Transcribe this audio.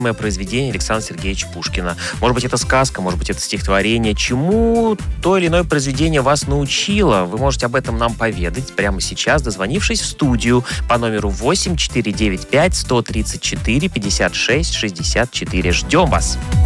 произведение Александра Сергеевича Пушкина. Может быть, это сказка, может быть, это стихотворение. Чему то или иное произведение вас научило? Вы можете об этом нам поведать прямо сейчас, дозвонившись в студию по номеру 8 495 134 56 64. Ждем вас!